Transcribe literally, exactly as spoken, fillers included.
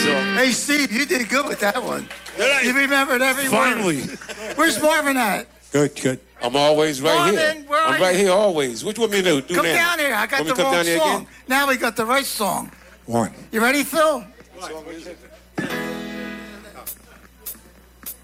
song. Hey, Steve, you did good with that one. Did I? You remembered every Finally. word. Where's Marvin at? Good, good. I'm always right Marvin, here. where are I'm right you? here always. What you want me to do? do Come now? down here. I got Want me the to come wrong down here song. again? Now we got the right song. One. You ready, Phil?